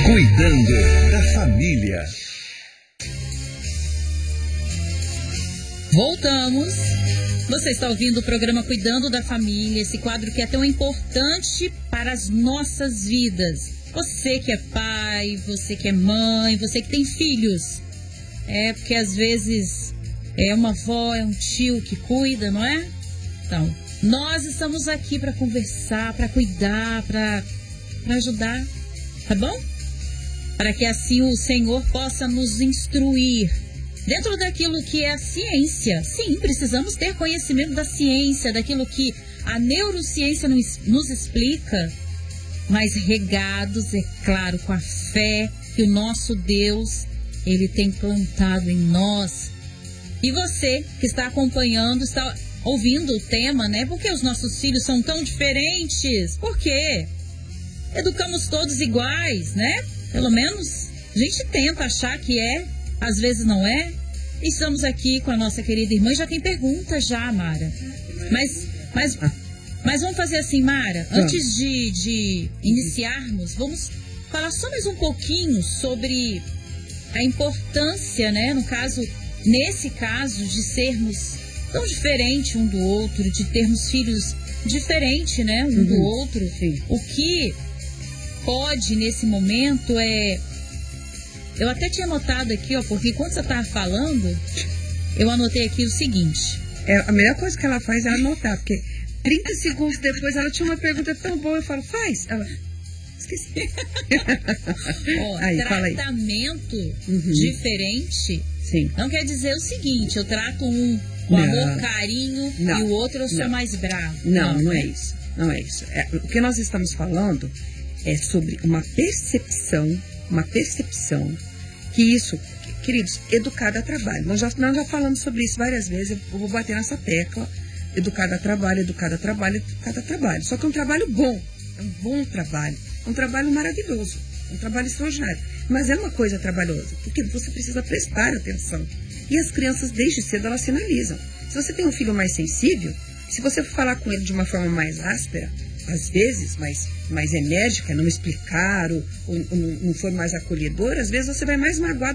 Cuidando da família. Voltamos. Você está ouvindo o programa Cuidando da Família, esse quadro que é tão importante para as nossas vidas. Você que é pai, você que é mãe, você que tem filhos. Porque às vezes é uma avó, é um tio que cuida, não é? Então, nós estamos aqui para conversar, para cuidar, para ajudar, tá bom? Para que assim o Senhor possa nos instruir dentro daquilo que é a ciência. Sim, precisamos ter conhecimento da ciência, daquilo que a neurociência nos explica, mas regados, é claro, com a fé que o nosso Deus, Ele tem plantado em nós. E você que está acompanhando, está ouvindo o tema, né? Por que os nossos filhos são tão diferentes? Por quê? Educamos todos iguais, né? Pelo menos a gente tenta achar que é, às vezes não é. Estamos aqui com a nossa querida irmã. Já tem pergunta já, Mara. Mas vamos fazer assim, Mara. Antes de iniciarmos, vamos falar só mais um pouquinho sobre a importância, né? Nesse caso, de sermos tão diferentes um do outro, de termos filhos diferentes, né? Um do outro. Sim. O que pode, nesse momento, eu até tinha anotado aqui, porque quando você estava falando, eu anotei aqui o seguinte. A melhor coisa que ela faz é anotar, porque 30 segundos depois ela tinha uma pergunta tão boa, eu falo, faz. Ela, esqueci. Tratamento diferente. Sim. Não quer dizer o seguinte, eu trato um com amor, carinho, e o outro eu sou mais bravo. Não é isso. Não é isso. O que nós estamos falando é sobre uma percepção que isso, queridos, educado a trabalho. Nós já falamos sobre isso várias vezes, eu vou bater nessa tecla, educado a trabalho. Só que é um trabalho bom, é um bom trabalho, é um trabalho maravilhoso, é um trabalho extraordinário, mas é uma coisa trabalhosa, porque você precisa prestar atenção. E as crianças, desde cedo, elas sinalizam. Se você tem um filho mais sensível, se você falar com ele de uma forma mais áspera, às vezes mais enérgica, não explicar ou não for mais acolhedor, às vezes você vai mais magoar